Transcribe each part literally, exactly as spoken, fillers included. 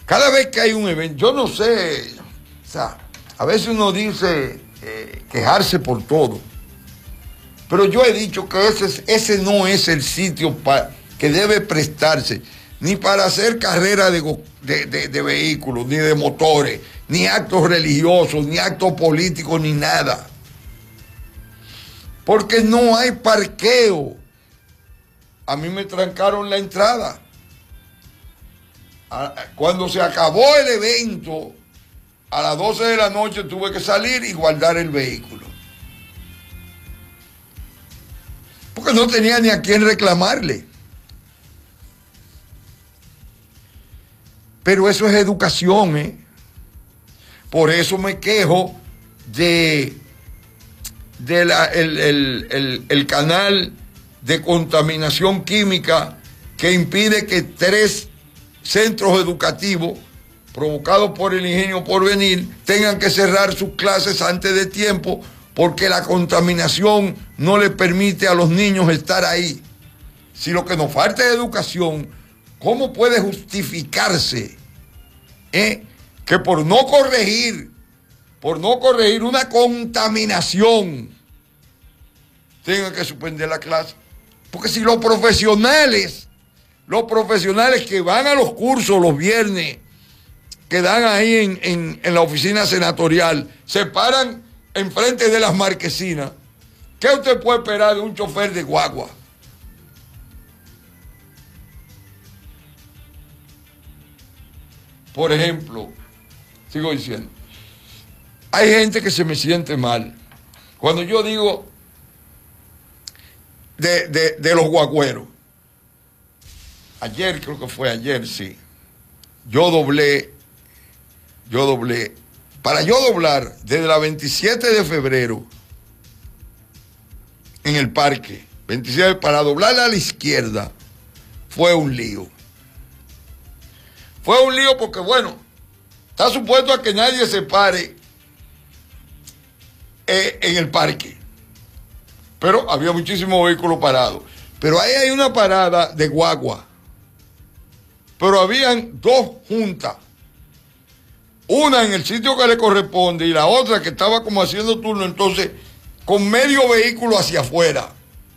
Cada vez que hay un evento, yo no sé, o sea, a veces uno dice eh, quejarse por todo, pero yo he dicho que ese, ese no es el sitio pa, que debe prestarse ni para hacer carrera de, de, de, de vehículos, ni de motores, ni actos religiosos, ni actos políticos, ni nada. Porque no hay parqueo. A mí me trancaron la entrada. Cuando se acabó el evento, a las doce de la noche tuve que salir y guardar el vehículo. Porque no tenía ni a quién reclamarle. Pero eso es educación, ¿eh? Por eso me quejo de, de la, el, el, el, el canal de contaminación química que impide que tres centros educativos provocados por el Ingenio Porvenir tengan que cerrar sus clases antes de tiempo porque la contaminación no le permite a los niños estar ahí. Si lo que nos falta es educación, ¿cómo puede justificarse eh, que por no corregir, por no corregir una contaminación, tengan que suspender la clase? Porque si los profesionales, los profesionales que van a los cursos los viernes, que dan ahí en, en, en la oficina senatorial, se paran enfrente de las marquesinas, ¿qué usted puede esperar de un chofer de guagua? Por ejemplo, sigo diciendo, hay gente que se me siente mal cuando yo digo de, de, de los guagüeros. Ayer, creo que fue ayer, sí, yo doblé, yo doblé, para yo doblar desde la veintisiete de febrero en el parque, veintisiete, para doblarla a la izquierda, fue un lío. Fue un lío porque, bueno, está supuesto a que nadie se pare eh, en el parque. Pero había muchísimos vehículos parados. Pero ahí hay una parada de guagua. Pero habían dos juntas. Una en el sitio que le corresponde y la otra que estaba como haciendo turno, entonces, con medio vehículo hacia afuera.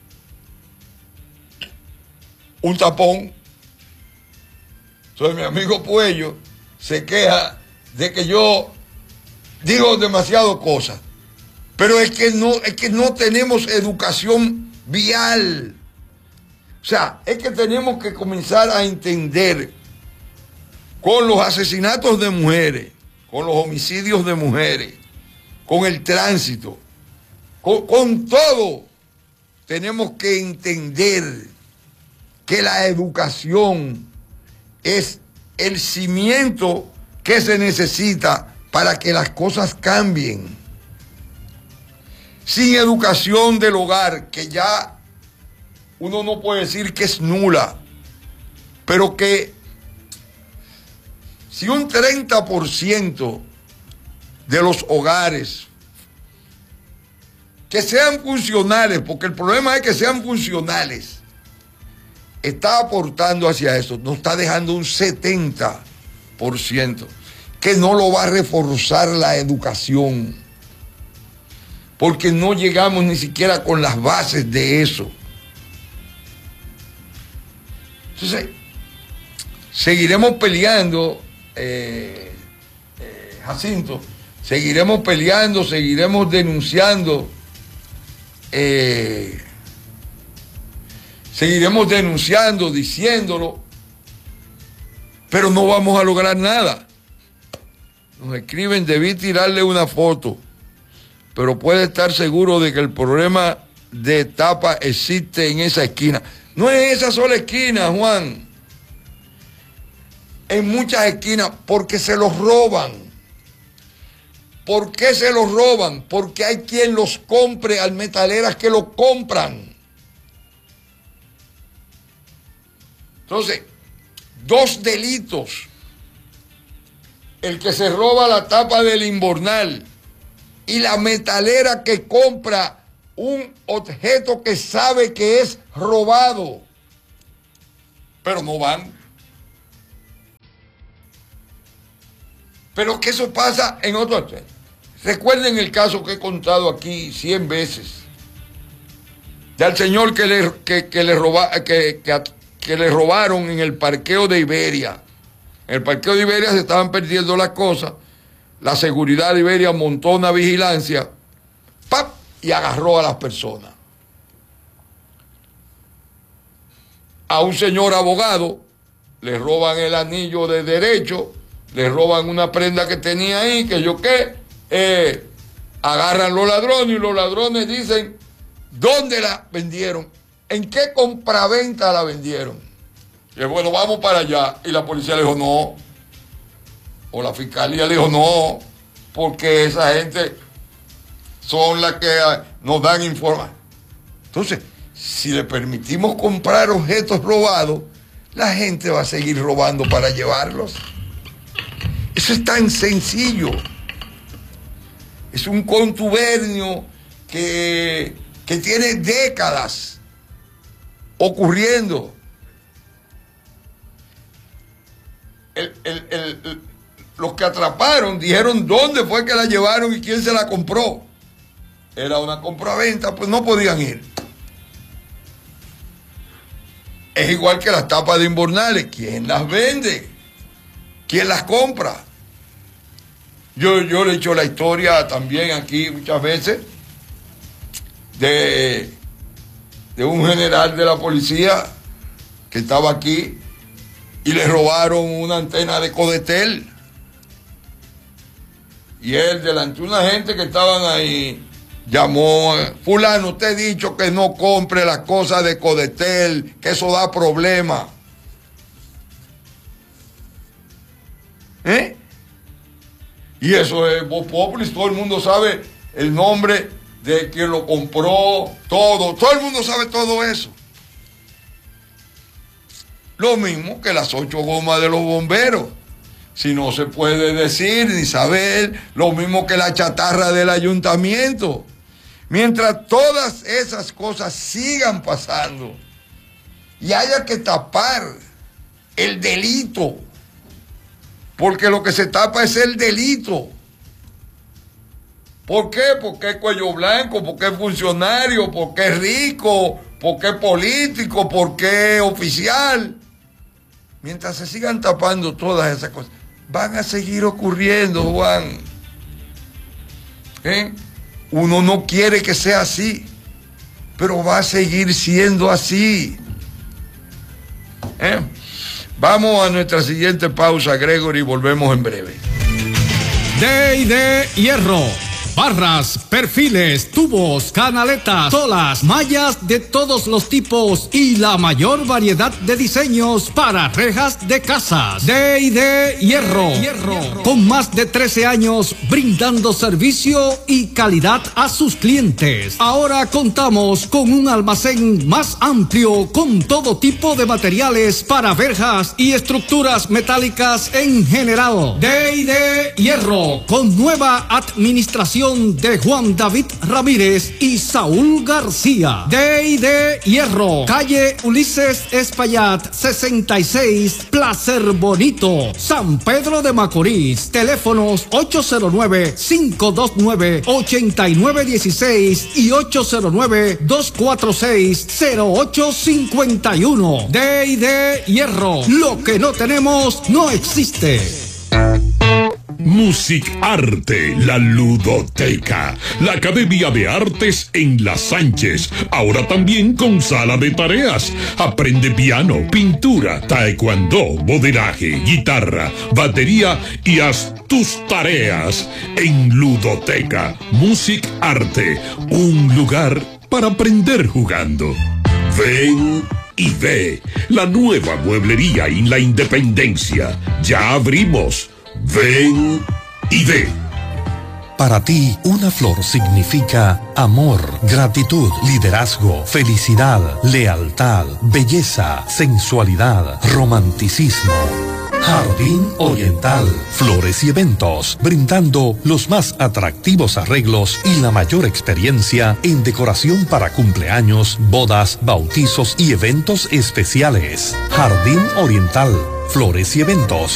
Un tapón. Entonces mi amigo Puello se queja de que yo digo demasiado cosas. Pero es que no, es que no tenemos educación vial. O sea, es que tenemos que comenzar a entender con los asesinatos de mujeres, con los homicidios de mujeres, con el tránsito, con, con todo, tenemos que entender que la educación es el cimiento que se necesita para que las cosas cambien. Sin educación del hogar, que ya uno no puede decir que es nula, pero que si un treinta por ciento de los hogares que sean funcionales, porque el problema es que sean funcionales, está aportando hacia eso, nos está dejando un setenta por ciento que no lo va a reforzar la educación, porque no llegamos ni siquiera con las bases de eso. Entonces, seguiremos peleando, eh, eh, Jacinto, seguiremos peleando, seguiremos denunciando, eh, seguiremos denunciando, diciéndolo, pero no vamos a lograr nada. Nos escriben, debí tirarle una foto, pero puede estar seguro de que el problema de tapa existe en esa esquina. No es esa sola esquina, Juan. En muchas esquinas, porque se los roban. ¿Por qué se los roban? Porque hay quien los compre, al metaleras que los compran. Entonces, dos delitos. El que se roba la tapa del invernal y la metalera que compra un objeto que sabe que es robado, pero no van. Pero que eso pasa en otros. Recuerden el caso que he contado aquí cien veces. Del señor que le, que, que le, roba, que, que, que le robaron en el parqueo de Iberia. En el parqueo de Iberia se estaban perdiendo las cosas. La seguridad de Iberia montó una vigilancia, ¡pap!, y agarró a las personas. A un señor abogado le roban el anillo de derecho, le roban una prenda que tenía ahí, que yo qué, eh, agarran los ladrones y los ladrones dicen, ¿dónde la vendieron? ¿En qué compraventa la vendieron? Y bueno, vamos para allá. Y la policía le dijo no. O la fiscalía le dijo no, porque esa gente son las que nos dan información. Entonces, si le permitimos comprar objetos robados, la gente va a seguir robando para llevarlos. Eso es tan sencillo. Es un contubernio que, que tiene décadas ocurriendo. El, el, el, el, los que atraparon dijeron dónde fue que la llevaron y quién se la compró. Era una compraventa, pues no podían ir. Es igual que las tapas de Inbornales. ¿Quién las vende? ¿Quién las compra? Yo, yo le he hecho la historia también aquí muchas veces de, de un general de la policía que estaba aquí y le robaron una antena de Codetel. Y él, delante de una gente que estaban ahí, llamó, fulano, te he dicho que no compre las cosas de Codetel, que eso da problemas. ¿Eh? Y eso es Voz Populi, todo el mundo sabe el nombre de quien lo compró, todo, todo el mundo sabe todo eso. Lo mismo que las ocho gomas de los bomberos. Si no se puede decir ni saber, lo mismo que la chatarra del ayuntamiento. Mientras todas esas cosas sigan pasando y haya que tapar el delito, porque lo que se tapa es el delito. ¿Por qué? Porque es cuello blanco, porque es funcionario, porque es rico, porque es político, porque es oficial. Mientras se sigan tapando todas esas cosas, van a seguir ocurriendo, Juan. ¿Eh? Uno no quiere que sea así, pero va a seguir siendo así. ¿Eh? Vamos a nuestra siguiente pausa, Gregory, y volvemos en breve. D y D Hierro. Barras, perfiles, tubos, canaletas, solas, mallas de todos los tipos y la mayor variedad de diseños para rejas de casas. D y D Hierro. Hierro. Con más de trece años brindando servicio y calidad a sus clientes. Ahora contamos con un almacén más amplio con todo tipo de materiales para verjas y estructuras metálicas en general. D y D Hierro, con nueva administración de Juan David Ramírez y Saúl García. D y D Hierro, calle Ulises Espaillat sesenta y seis, Placer Bonito, San Pedro de Macorís. Teléfonos ocho cero nueve, cinco dos nueve, ocho nueve uno seis y ocho cero nueve, dos cuatro seis, cero ocho cinco uno. D y D Hierro, lo que no tenemos no existe. Music Arte, la ludoteca, la Academia de Artes en La Sánchez, ahora también con sala de tareas. Aprende piano, pintura, taekwondo, modelaje, guitarra, batería y haz tus tareas en Ludoteca. Music Arte, un lugar para aprender jugando. Ven y ve la nueva mueblería en La Independencia. Ya abrimos. Ven y ve. Para ti, una flor significa amor, gratitud, liderazgo, felicidad, lealtad, belleza, sensualidad, romanticismo. Jardín Oriental, flores y eventos, brindando los más atractivos arreglos y la mayor experiencia en decoración para cumpleaños, bodas, bautizos y eventos especiales. Jardín Oriental, flores y eventos.